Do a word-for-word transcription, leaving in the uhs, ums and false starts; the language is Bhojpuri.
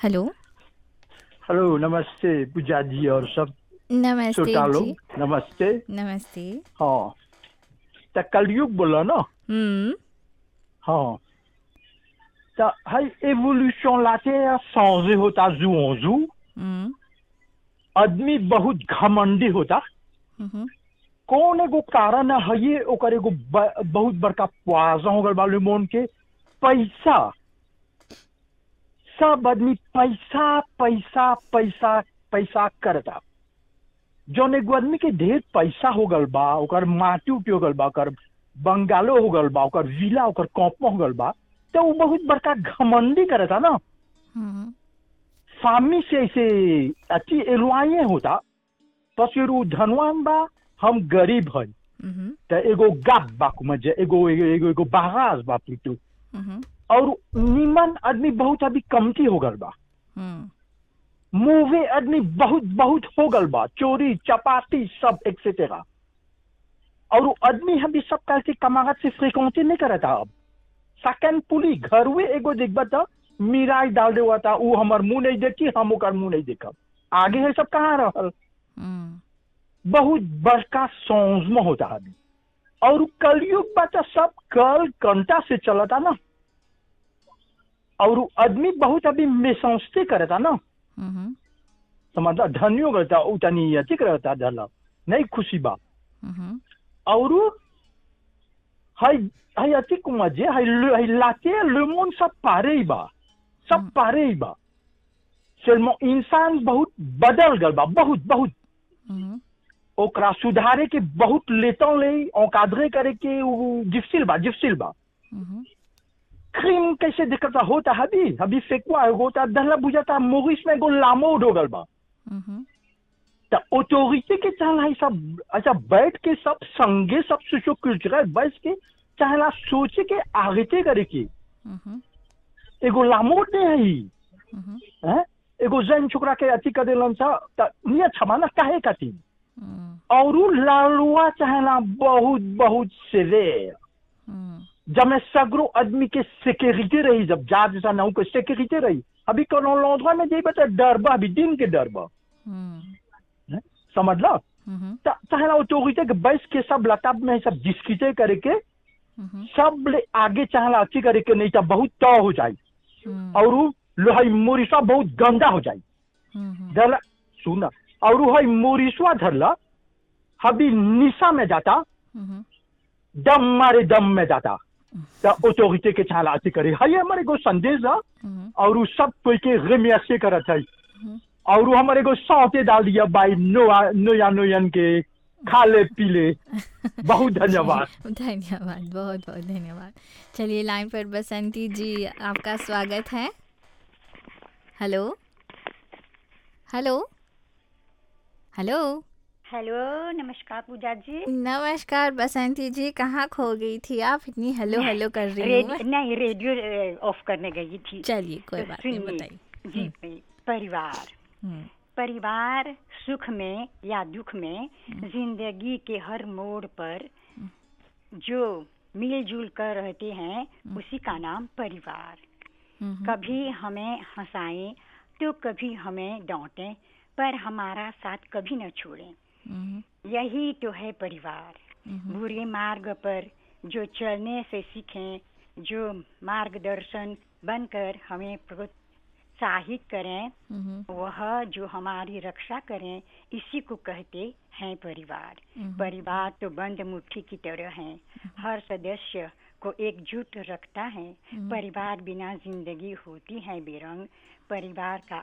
हेलो। हेलो, नमस्ते पूजा जी और सब नमस्ते श्रोता जी। लोग, नमस्ते। नमस्ते। हाँ, त कलयुग बोला ना। हम्म। हाँ, त हाई एवोल्यूशन लाते या changer होता जू en जू। हम्म। आदमी बहुत घमंडी होता। हम्म। कौन एगो कारण है ये ओकर एगो ब, बहुत बड़का पोआजा हो गल बालू मोन के पैसा। सब आदमी पैसा पैसा पैसा पैसा करता। जौन एगो आदमी के ढेर पैसा हो गल बा, ओकर माटी उटी हो गल बा, ओकर बंगालो हो गल बा, ओकर विला ओकर कॉपमा हो गल बा, तो वो बहुत बड़का घमंडी करता ना। हम्म। फामी से ऐसे अति एलवाए होता। तो फिर वो धनवान बा, हम गरीब है। हम्म। तो एगो गाप बा कुमजे एगो एगो एगो, एगो बहास बा प्लीटू। हम्म। और निमन आदमी बहुत अभी कमती हो गल बा। हम्म। मूवे आदमी बहुत बहुत हो गल बा, चोरी चपाटी सब एक्सेट्रा। और वो आदमी हम भी सब काल के कमागत से फ्रिक्वेंटी नहीं करता। अब सेकंड पुली घर में एगो देखबा तो मिराई डाल देवा था, वो हमार मुंह नहीं देखी, हम ओकर मुंह नहीं देखब। आगे है सब कहाँ रहल। हम्म। बहुत बड़का सोच में होता है अभी। और कलयुग बा तो सब कल कंटा से चलता ना। और वो आदमी बहुत अभी मेसंस्ते करता ना। हम्म। समझला, धनियो करता उतनी अति करता धला नहीं खुशी बा। हम्म। और हाई हाई अति कुमजे हाई हाई लाते लेमोन सब पारे ही बा, सब पारे ही बा। सेलमो इंसान बहुत बदल गल बा, बहुत बहुत। हम्म। ओकरा सुधारे के बहुत लेतों ले, औकादरे करे के डिफिसिल बा, डिफिसिल बा। हम्म। क्रीम कैसे दिखता होता हबी हबी फेकुआ होता दहला बुझाता मोरिस में गो लामो हो गल बा। हम्म। तो ऑटोरिटी के चाहला है सब अच्छा बैठ के सब संगे सब सोशो कल्चरल बैठ के चाहला सोचे के आगे करे की हम्म। एगो लामोट नहीं है। हम्म। हैं? एगो जैन छोकरा के अति कर देलन सा त निया छमाना काहे काती। और उ लालुआ चाहला बहुत बहुत सेवेर। जब मैं सगरो आदमी के सिक्योरिटी रही, जब जा जैसा ना को सिक्योरिटी रही। अभी कोनो लौंडवा में जेबा त डर बा, अभी दिन के डर बा। हैं? समझ लो। त चाहला ऑटोरिटी के बैठ के सब लताब में सब डिस्कटे करे के सब ले आगे चाहला अच्छी करे के, नहीं तो बहुत तो हो जाए। और उ लोहाई मोरिसा बहुत गंदा हो जाए। धरला सुना। और उ हाई मोरिसवा धरला अभी निशा में जाता, दम मारे दम में जाता। तो ऑटोरिटी के चाहला अच्छी करे हाई हमारे को संदेश दा। और उ सब कोई के रेमियासे करत है। और उ हमारे को सौते डाल दिया भाई नोया नोया नोयन के खा ले पी ले। बहुत धन्यवाद। धन्यवाद, बहुत बहुत धन्यवाद। चलिए लाइन पर बसंती जी, आपका स्वागत है। Hello hello hello. हेलो, नमस्कार पूजा जी। नमस्कार बसंती जी, कहाँ खो गई थी आप? इतनी हेलो हेलो कर रही हूँ मैं। नहीं, रेडियो ऑफ करने गई थी। चलिए कोई तो बात नहीं, सुनिए बताइए। जी। परिवार परिवार सुख में या दुख में जिंदगी के हर मोड़ पर जो मिलजुल कर रहते हैं उसी का नाम परिवार। कभी हमें हंसाएं तो कभी हमें डांटें, पर हमारा साथ कभी न छोड़ें। यही तो है परिवार। बुरे मार्ग पर जो चलने से सीखें, जो मार्गदर्शन बनकर हमें प्रोत्साहित करें, वह जो हमारी रक्षा करें, इसी को कहते हैं परिवार। परिवार तो बंद मुट्ठी की तरह है, हर सदस्य को एकजुट रखता है। परिवार बिना जिंदगी होती है बेरंग। परिवार का